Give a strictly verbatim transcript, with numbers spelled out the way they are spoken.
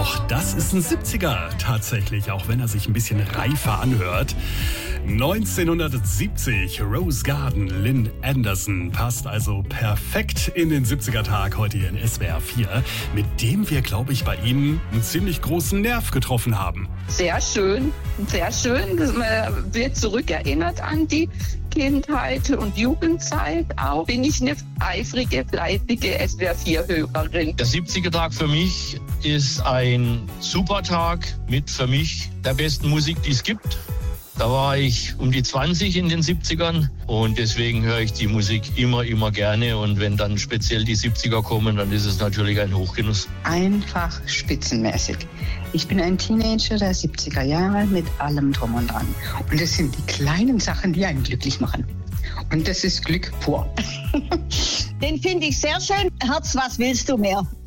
Doch, das ist ein siebziger tatsächlich, auch wenn er sich ein bisschen reifer anhört. neunzehnhundertsiebzig, Rose Garden, Lynn Anderson. Passt also perfekt in den siebziger-Tag heute hier in S W R vier, mit dem wir, glaube ich, bei Ihnen einen ziemlich großen Nerv getroffen haben. Sehr schön, sehr schön. Man wird zurückerinnert an die Kindheit und Jugendzeit. Auch bin ich eine eifrige, fleißige S W R vier-Hörerin. Der siebziger-Tag für mich ist ein super Tag mit für mich der besten Musik, die es gibt. Da war ich um die zwanzig in den siebzigern und deswegen höre ich die Musik immer, immer gerne. Und wenn dann speziell die siebziger kommen, dann ist es natürlich ein Hochgenuss. Einfach spitzenmäßig. Ich bin ein Teenager der siebziger Jahre mit allem drum und dran. Und es sind die kleinen Sachen, die einen glücklich machen. Und das ist Glück pur. Den finde ich sehr schön. Herz, was willst du mehr?